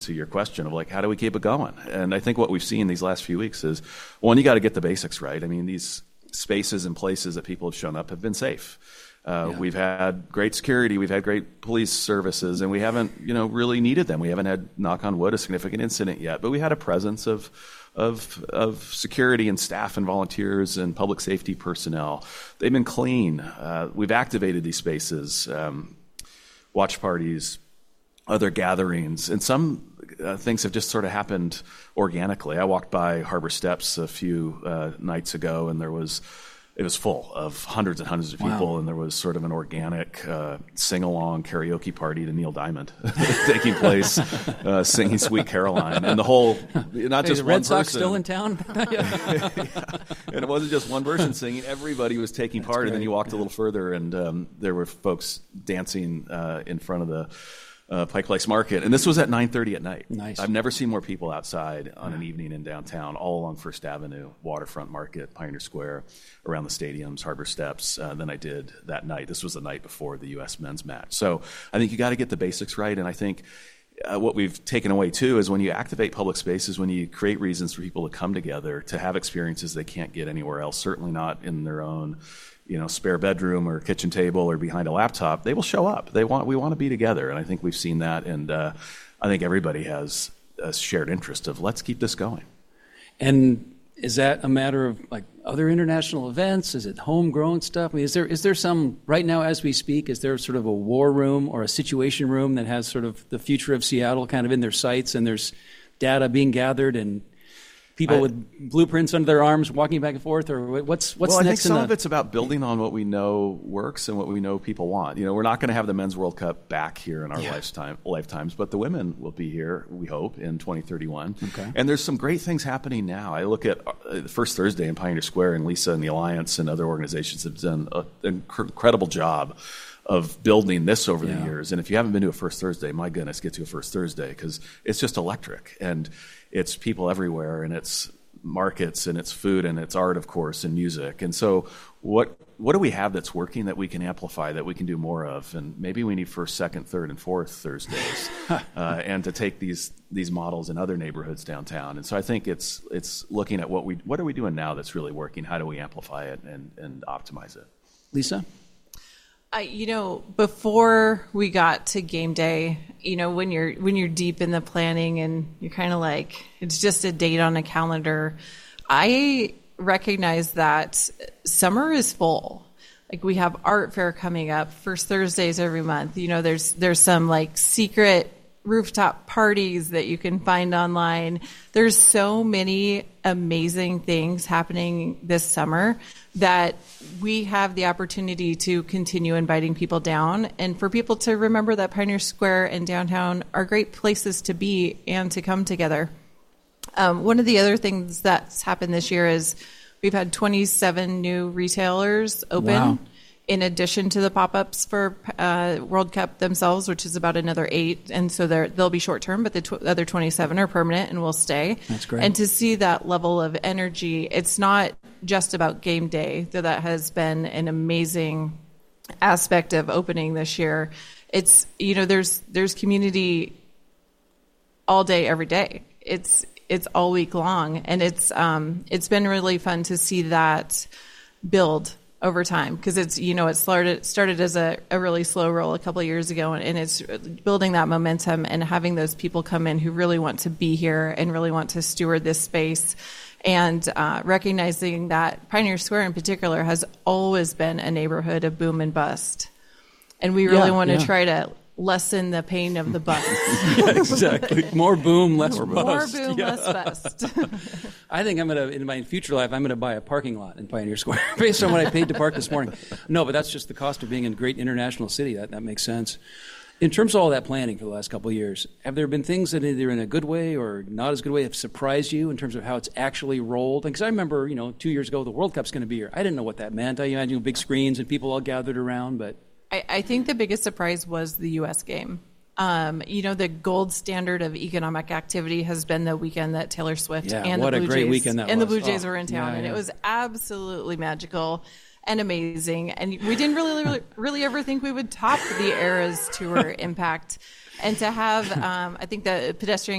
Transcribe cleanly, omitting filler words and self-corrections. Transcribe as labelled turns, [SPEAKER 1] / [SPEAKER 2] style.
[SPEAKER 1] to your question of like, how do we keep it going? And I think what we've seen these last few weeks is, one, you got to get the basics right. I mean, these spaces and places that people have shown up have been safe. We've had great security, we've had great police services, and we haven't, really needed them. We haven't had, knock on wood, a significant incident yet, but we had a presence of security and staff and volunteers and public safety personnel. They've been clean. We've activated these spaces, watch parties, other gatherings, and some things have just sort of happened organically. I walked by Harbor Steps a few nights ago, and it was full of hundreds and hundreds of people, and there was sort of an organic sing-along karaoke party to Neil Diamond taking place, singing Sweet Caroline. And the whole, not just
[SPEAKER 2] the
[SPEAKER 1] one
[SPEAKER 2] Red Sox
[SPEAKER 1] person.
[SPEAKER 2] still in town?
[SPEAKER 1] Yeah. And it wasn't just one person singing. Everybody was taking part. And then you walked a little further, and there were folks dancing in front of the Pike Place Market, and this was at 9:30 at night.
[SPEAKER 2] Nice.
[SPEAKER 1] I've never seen more people outside on an evening in downtown, all along First Avenue, Waterfront Market, Pioneer Square, around the stadiums, Harbor Steps, than I did that night. This was the night before the U.S. men's match. So I think you got to get the basics right, and I think what we've taken away too is when you activate public spaces, when you create reasons for people to come together, to have experiences they can't get anywhere else, certainly not in their own spare bedroom or kitchen table or behind a laptop, they will show up. We want to be together. And I think we've seen that. And I think everybody has a shared interest of let's keep this going.
[SPEAKER 2] And is that a matter of like other international events? Is it homegrown stuff? I mean, is there some, right now as we speak, is there sort of a war room or a situation room that has sort of the future of Seattle kind of in their sights, and there's data being gathered and people with blueprints under their arms walking back and forth, or what's
[SPEAKER 1] well,
[SPEAKER 2] next?
[SPEAKER 1] I think some of it's about building on what we know works and what we know people want. We're not going to have the Men's World Cup back here in our lifetimes, but the women will be here, we hope, in 2031.
[SPEAKER 2] Okay.
[SPEAKER 1] And there's some great things happening now. I look at the First Thursday in Pioneer Square, and Lisa and the Alliance and other organizations have done an incredible job of building this over the years. And if you haven't been to a First Thursday, my goodness, get to a First Thursday, because it's just electric. And it's people everywhere, and it's markets, and it's food, and it's art, of course, and music. And so what do we have that's working that we can amplify, that we can do more of? And maybe we need first, second, third, and fourth Thursdays, and to take these models in other neighborhoods downtown. And so I think it's looking at what are we doing now that's really working? How do we amplify it and optimize it?
[SPEAKER 2] Lisa?
[SPEAKER 3] Before we got to game day, when you're deep in the planning and you're kind of like, it's just a date on a calendar, I recognize that summer is full. Like, we have art fair coming up, First Thursdays every month. There's some like secret rooftop parties that you can find online. There's so many amazing things happening this summer that we have the opportunity to continue inviting people down, and for people to remember that Pioneer Square and downtown are great places to be and to come together. One of the other things that's happened this year is we've had 27 new retailers open.
[SPEAKER 2] Wow.
[SPEAKER 3] In addition to the pop-ups for World Cup themselves, which is about another 8. And so they'll be short-term, but the other 27 are permanent and will stay.
[SPEAKER 2] That's great.
[SPEAKER 3] And to see that level of energy, it's not just about game day, though that has been an amazing aspect of opening this year. It's, there's community all day, every day. It's all week long. And it's been really fun to see that build over time, because it started as a really slow roll a couple of years ago, and it's building that momentum and having those people come in who really want to be here and really want to steward this space, and recognizing that Pioneer Square in particular has always been a neighborhood of boom and bust, and we really want to try to lessen the pain of the bust.
[SPEAKER 2] Exactly. More boom, less bust.
[SPEAKER 3] More boom, less bust.
[SPEAKER 2] I think in my future life, I'm going to buy a parking lot in Pioneer Square based on what I paid to park this morning. No, but that's just the cost of being in a great international city. That makes sense. In terms of all that planning for the last couple of years, have there been things that either in a good way or not as good way have surprised you in terms of how it's actually rolled? Because I remember, 2 years ago, the World Cup's going to be here. I didn't know what that meant. I imagine big screens and people all gathered around, but
[SPEAKER 3] I think the biggest surprise was the U.S. game. The gold standard of economic activity has been the weekend that Taylor Swift and the Blue Jays were in town, and it was absolutely magical. and amazing. And we didn't really ever think we would top the Eras Tour impact. And to have, I think the pedestrian